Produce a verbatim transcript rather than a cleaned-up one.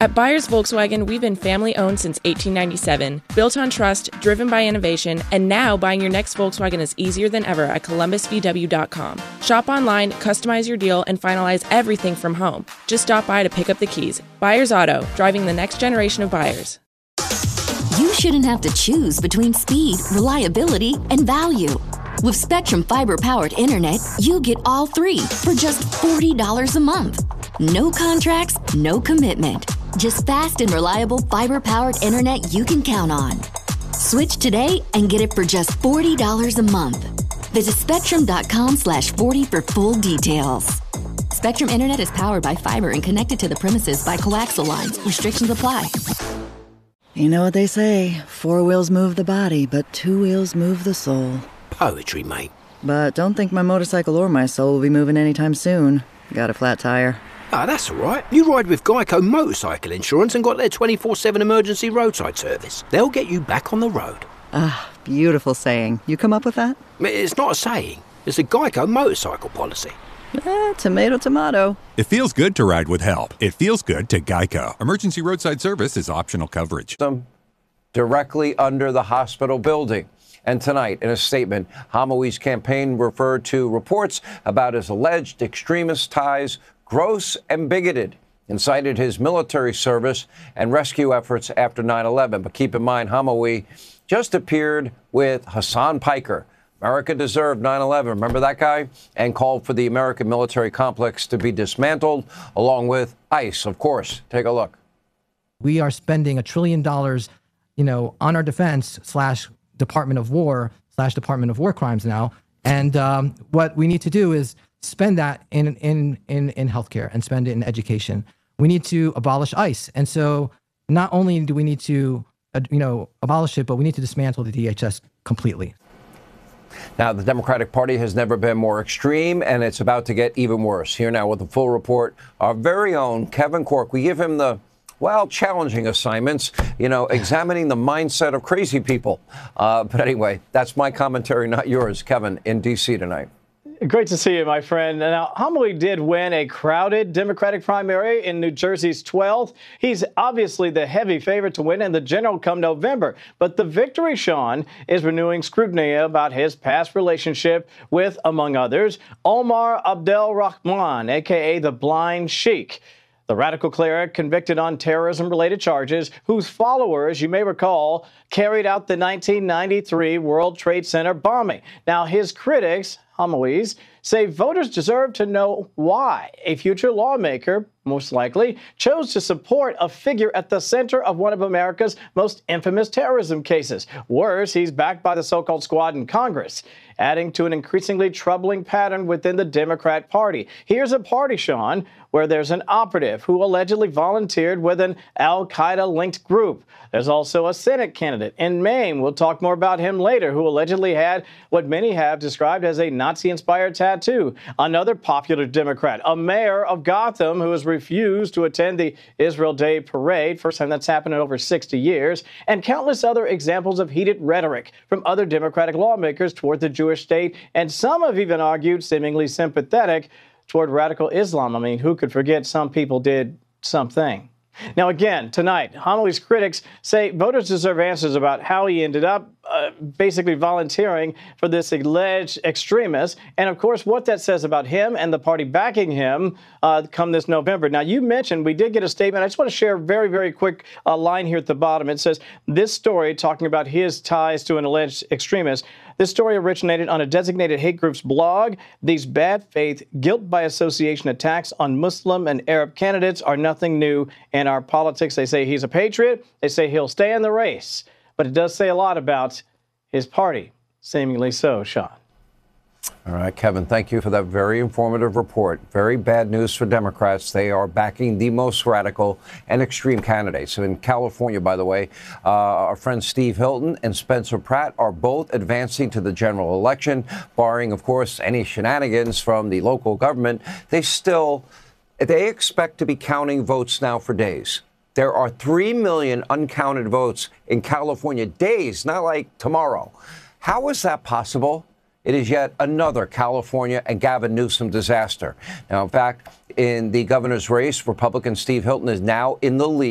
At Byers Volkswagen, we've been family-owned since eighteen ninety-seven, built on trust, driven by innovation, and now buying your next Volkswagen is easier than ever at columbus v w dot com. Shop online, customize your deal, and finalize everything from home. Just stop by to pick up the keys. Byers Auto, driving the next generation of buyers. You shouldn't have to choose between speed, reliability, and value. With Spectrum Fiber-powered internet, you get all three for just forty dollars a month. No contracts, no commitment. Just fast and reliable fiber-powered internet you can count on. Switch today and get it for just forty dollars a month. Visit spectrum.com slash 40 for full details. Spectrum Internet is powered by fiber and connected to the premises by coaxial lines. Restrictions apply. You know what they say, four wheels move the body, but two wheels move the soul. Poetry, mate. But don't think my motorcycle or my soul will be moving anytime soon. Got a flat tire. Ah, that's all right. You ride with Geico Motorcycle Insurance and got their twenty-four seven emergency roadside service. They'll get you back on the road. Ah, beautiful saying. You come up with that? It's not a saying. It's a Geico motorcycle policy. Eh, tomato, tomato. It feels good to ride with help. It feels good to Geico. Emergency roadside service is optional coverage. Directly under the hospital building. And tonight, in a statement, Hamoui's campaign referred to reports about his alleged extremist ties gross and bigoted, and cited his military service and rescue efforts after nine eleven. But keep in mind, Hamaoui just appeared with Hassan Piker. America deserved nine eleven. Remember that guy? And called for the American military complex to be dismantled, along with ICE, of course. Take a look. We are spending a trillion dollars, you know, on our defense slash Department of War slash Department of War Crimes now. And um, what we need to do is spend that in, in, in, in healthcare and spend it in education. We need to abolish ICE. And so not only do we need to, uh, you know, abolish it, but we need to dismantle the D H S completely. Now, the Democratic Party has never been more extreme, and it's about to get even worse. Here now with the full report, our very own Kevin Corke. We give him the, well, challenging assignments, you know, examining the mindset of crazy people. Uh, but anyway, that's my commentary, not yours. Kevin, in D C tonight. Great to see you, my friend. Now, Hamaoui did win a crowded Democratic primary in New Jersey's twelfth. He's obviously the heavy favorite to win in the general come November. But the victory, Sean, is renewing scrutiny about his past relationship with, among others, Omar Abdel Rahman, a k a the Blind Sheikh. The radical cleric convicted on terrorism-related charges, whose followers, you may recall, carried out the nineteen ninety-three World Trade Center bombing. Now, his critics, Hamoui's, say voters deserve to know why a future lawmaker, most likely, chose to support a figure at the center of one of America's most infamous terrorism cases. Worse, he's backed by the so-called squad in Congress, adding to an increasingly troubling pattern within the Democrat Party. Here's a party, Sean, where there's an operative who allegedly volunteered with an al-Qaeda-linked group. There's also a Senate candidate in Maine, we'll talk more about him later, who allegedly had what many have described as a Nazi-inspired tattoo. Another popular Democrat, a mayor of Gotham, who has refused to attend the Israel Day parade, first time that's happened in over sixty years, and countless other examples of heated rhetoric from other Democratic lawmakers toward the Jewish state, and some have even argued, seemingly sympathetic, toward radical Islam. I mean, who could forget some people did something? Now, again, tonight, Hamoui's critics say voters deserve answers about how he ended up uh, basically volunteering for this alleged extremist, and, of course, what that says about him and the party backing him uh, come this November. Now, you mentioned we did get a statement. I just want to share a very, very quick uh, line here at the bottom. It says, this story, talking about his ties to an alleged extremist, this story originated on a designated hate group's blog. These bad faith, guilt by association attacks on Muslim and Arab candidates are nothing new in our politics. They say he's a patriot. They say he'll stay in the race. But it does say a lot about his party, seemingly so, Sean. All right, Kevin, thank you for that very informative report. Very bad news for Democrats. They are backing the most radical and extreme candidates. In California, by the way, uh, our friends Steve Hilton and Spencer Pratt are both advancing to the general election, barring, of course, any shenanigans from the local government. They still, they expect to be counting votes now for days. There are three million uncounted votes in California, days, not like tomorrow. How is that possible? It is yet another California and Gavin Newsom disaster. Now, in fact, in the governor's race, Republican Steve Hilton is now in the lead.